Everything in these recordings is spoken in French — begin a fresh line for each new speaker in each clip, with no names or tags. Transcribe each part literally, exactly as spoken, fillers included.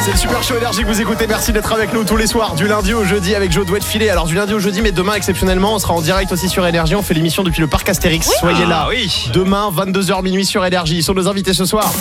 C'est le Super Show Énergie que vous écoutez. Merci d'être avec nous tous les soirs, du lundi au jeudi avec Joe Douet de Filet. Alors du lundi au jeudi, mais demain exceptionnellement, on sera en direct aussi sur Énergie. On fait l'émission depuis le parc Astérix. Oui. Soyez là. Ah, oui. Demain, vingt-deux heures minuit sur Énergie. Ils sont nos invités ce soir.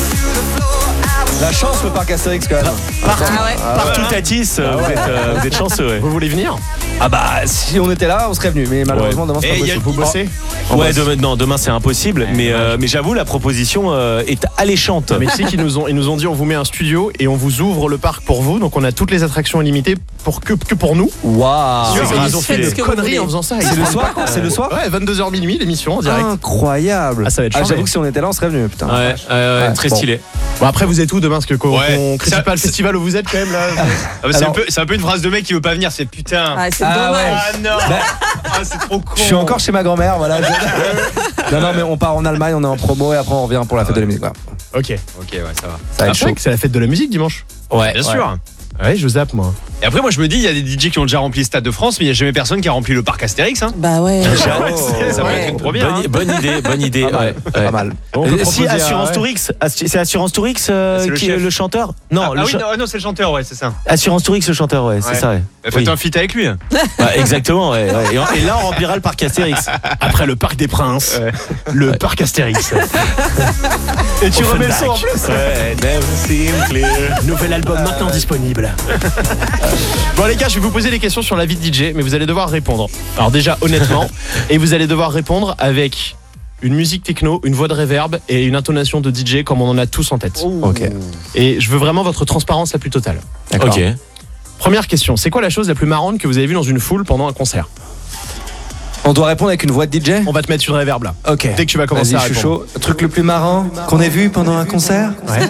La chance le parc Astérix quand même.
Partout,
ah ouais.
partout Tatis, ah ouais. vous, êtes, euh, vous êtes chanceux. Ouais.
Vous voulez venir?
Ah bah si on était là, on serait venu. Mais malheureusement demain c'est pas possible.
Vous bossez?
Ouais, demain, non, demain c'est impossible. Mais, euh, mais j'avoue, la proposition euh, est alléchante.
Mais tu sais qu'ils nous ont, ils nous ont dit on vous met un studio et on vous ouvre le parc pour vous. Donc on a toutes les attractions illimitées pour que, que pour nous.
Waouh.
Ils ont fait des conneries en faisant ça.
C'est le soir quoi. C'est le soir.
Ouais, vingt-deux heures minuit l'émission en direct.
Incroyable.
Ah, ça va être
ah,
changé.
j'avoue que si on était là, on serait venu. Putain.
Ouais, ouais, ouais, ouais très bon. Stylé.
Bon après vous êtes où demain parce que qu'on
ouais.
on critique pas le festival où vous êtes quand même là.
Ah bah c'est, Alors... un peu, c'est un peu une phrase de mec qui veut pas venir, c'est putain.
Ah c'est
ah,
dommage.
Ouais.
Ah non. Bah, ah, c'est trop con.
Je suis encore chez ma grand-mère, voilà. non non mais on part en Allemagne, on est en promo et après on revient pour la fête de la musique. Voilà.
Ok.
Ok ouais ça va.
Ça va être chaud.
C'est la fête de la musique dimanche.
Ouais. Bien sûr.
Ouais, je zappe moi.
Et après moi je me dis il y a des D J qui ont déjà rempli le Stade de France mais il n'y a jamais personne qui a rempli le parc Astérix hein.
Bah ouais.
Oh, ça va ouais. être une première.
Bonne, hein. bonne idée, bonne idée.
Pas mal.
Ouais.
Pas mal.
Bon, euh, si Assurance ouais. Tourix, c'est Assurance Tourix euh,
le
qui est le chanteur. Non,
ah,
le
ah oui,
cha-
non, non c'est le chanteur ouais c'est ça.
Assurance Tourix le chanteur ouais, ouais. c'est ça ouais.
Bah, faites oui. un feat avec lui.
Bah, exactement ouais, ouais. Et, et là on remplira le parc Astérix.
Après le parc des Princes, ouais. le ouais. parc Astérix.
Et tu remets le son en plus. Ouais, never seem clear.
Nouvel album euh... maintenant disponible. Bon les gars, je vais vous poser des questions sur la vie de D J, mais vous allez devoir répondre. Alors déjà honnêtement, et vous allez devoir répondre avec une musique techno, une voix de reverb et une intonation de D J comme on en a tous en tête.
Ouh. Ok.
Et je veux vraiment votre transparence la plus totale.
D'accord. Ok.
Première question, c'est quoi la chose la plus marrante que vous avez vue dans une foule pendant un concert?
On doit répondre avec une voix de D J.
On va te mettre une reverb là.
Ok.
Dès que tu vas commencer
Vas-y,
à
je suis
répondre.
chaud. Le truc le plus marrant qu'on ait vu pendant un concert.
Ouais.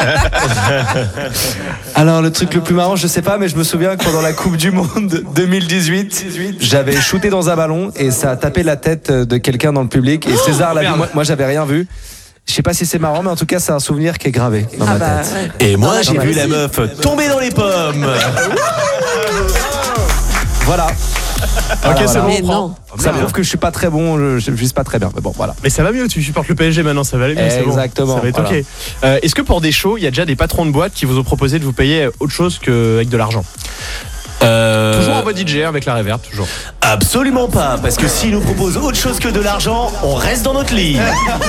Alors le truc le plus marrant, je sais pas, mais je me souviens que pendant la Coupe du Monde deux mille dix-huit, j'avais shooté dans un ballon et ça a tapé la tête de quelqu'un dans le public et César l'a vu. Moi, moi j'avais rien vu. Je sais pas si c'est marrant, mais en tout cas c'est un souvenir qui est gravé dans
ah
ma
bah,
tête.
Ouais.
Et moi j'ai vu la meuf tomber dans les pommes.
Voilà.
Ok,
voilà,
c'est
voilà.
bon.
Mais non.
Ça prouve que je suis pas très bon, je, je vise pas très bien. Mais bon, voilà.
Mais ça va mieux, tu supportes le P S G maintenant, ça va aller mieux.
Exactement.
C'est bon. Ça va être
voilà.
ok. Euh, est-ce que pour des shows, il y a déjà des patrons de boîtes qui vous ont proposé de vous payer autre chose qu'avec de l'argent?
Euh...
Toujours en mode D J avec la reverb, toujours.
Absolument pas, parce que s'ils nous proposent autre chose que de l'argent, on reste dans notre lit.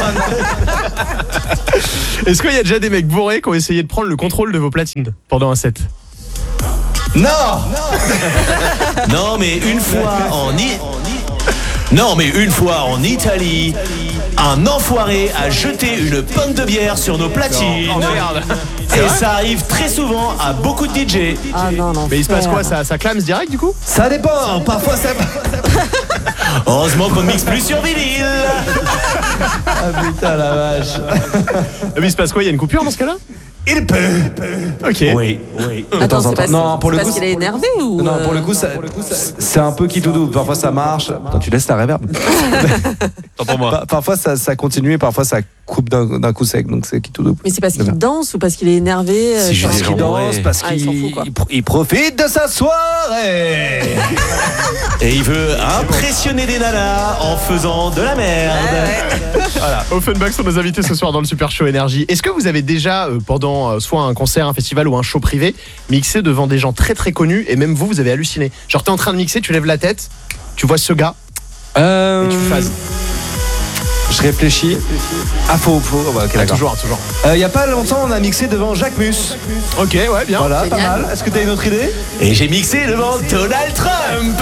Est-ce qu'il y a déjà des mecs bourrés qui ont essayé de prendre le contrôle de vos platines pendant un set?
Non.
Non, mais une fois en I... Non, mais une fois en Italie, un enfoiré a jeté une pinte de bière sur nos platines.
Oh, merde.
Et ça arrive très souvent à beaucoup de D J.
Ah non, non.
Mais il se passe quoi, ça, ça clame direct du coup?
Ça dépend, parfois ça...
Heureusement qu'on ne mixe plus sur vinyle.
Ah putain la vache.
Mais il se passe quoi, il y a une coupure dans ce cas-là?
Il peut.
Ok.
Oui, oui.
Attends, c'est parce,
non, pour le
parce
coup,
qu'il est énervé ou
non, pour le coup, ça, c'est un peu qui tout double. Parfois ça marche. Attends, tu laisses la reverb.
Tant pour moi.
Parfois ça, ça continue et parfois ça coupe d'un, d'un coup sec. Donc c'est qui tout double.
Mais c'est parce qu'il danse ou parce qu'il est énervé?
C'est juste
Parce qu'il danse, parce
ah,
qu'il
il, fout,
il, il profite de sa soirée.
Et il veut impressionner des nanas en faisant de la merde.
Ouais, ouais.
Voilà. Offenbach sont nos invités ce soir dans le Super Show Énergie. Est-ce que vous avez déjà, euh, pendant euh, soit un concert, un festival ou un show privé, mixé devant des gens très très connus et même vous, vous avez halluciné? Genre t'es en train de mixer, tu lèves la tête, tu vois ce gars
Euh...
et tu phases.
Je réfléchis. Ah faux, faux. Oh, bah, ok,
Ah,
d'accord.
toujours, toujours.
Il euh, y a pas longtemps, on a mixé devant Jacques Mus.
Ok, ouais, bien.
Voilà,
Génial.
pas mal. Est-ce que t'as une autre idée?
Et j'ai mixé devant Donald Trump.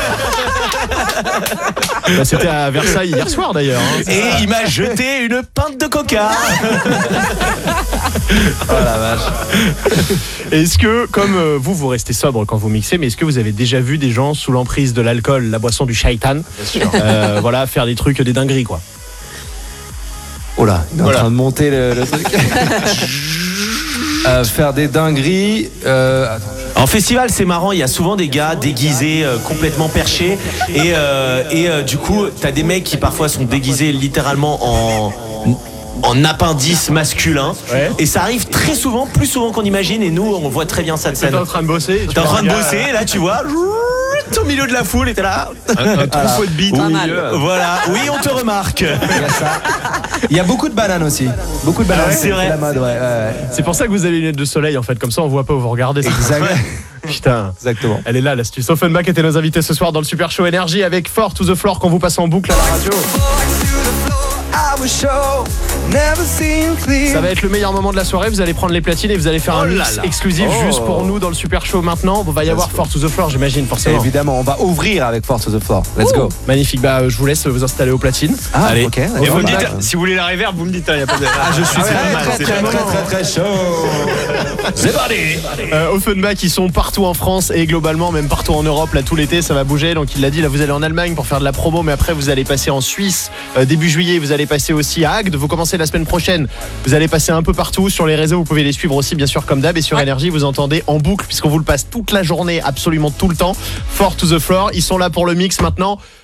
Bah, c'était à Versailles hier soir d'ailleurs. Hein.
Et il m'a jeté une pinte de coca.
Oh la vache.
Est-ce que, comme euh, vous, vous restez sobre quand vous mixez, mais est-ce que vous avez déjà vu des gens sous l'emprise de l'alcool, la boisson du shaitan, euh, voilà, faire des trucs, des dingueries quoi?
Oh là, il est
Voilà.
en train de monter le, le truc. euh, faire des dingueries. Euh, attends.
En festival, c'est marrant, il y a souvent des gars déguisés, euh, complètement perchés. Et, euh, et euh, du coup, t'as des mecs qui parfois sont déguisés littéralement en, en appendice masculin.
Ouais.
Et ça arrive très souvent, plus souvent qu'on imagine. Et nous, on voit très bien ça de
T'es
scène.
en train de bosser.
T'es en train de bosser, là tu vois. au milieu de la foule, et t'es là.
Un, un troupeau de bites.
Pas
au
mal.
milieu.
Voilà, oui, on te remarque.
Il y a ça. Il y a beaucoup de bananes aussi. Beaucoup de bananes.
Ah ouais, c'est vrai.
la mode, ouais. ouais, ouais.
C'est pour ça que vous avez une lunettes de soleil en fait, comme ça on voit pas où vous regardez.
Exact-
Putain.
Exactement.
Elle est là l'astuce. Offenbach était nos invités ce soir dans le Super Show Énergie avec Fort to the Floor qu'on vous passe en boucle à la radio. Ça va être le meilleur moment de la soirée. Vous allez prendre les platines et vous allez faire
Oh
un
là
mix
là.
exclusif
Oh.
juste pour nous dans le Super Show maintenant. Il va y avoir Fort to the Floor, j'imagine, forcément.
Évidemment, on va ouvrir avec Force to the Floor. Let's go.
Magnifique. Bah, euh, je vous laisse vous installer aux platines.
Ah,
Allez.
ok.
Et vous me dites,
Offenbach.
si vous voulez la réverb, vous me dites, il n'y a pas de.
Ah, je suis
Ah ouais,
très mal.
très,
c'est
très,
très
très,
mal.
très, très chaud.
C'est parti.
Euh, Offenbach, ils sont partout en France et globalement même partout en Europe. Là, tout l'été, ça va bouger. Donc, il l'a dit, là, vous allez en Allemagne pour faire de la promo, mais après, vous allez passer en Suisse euh, début juillet. Vous allez passer aussi à Agde. Vous commencez la semaine prochaine. Vous allez passer un peu partout sur les réseaux. Vous pouvez les suivre aussi, bien sûr, comme d'hab. Et sur Énergie, vous entendez en boucle, puisqu'on vous le passe toute la journée, absolument tout le temps. Fort to the Floor. Ils sont là pour le mix maintenant.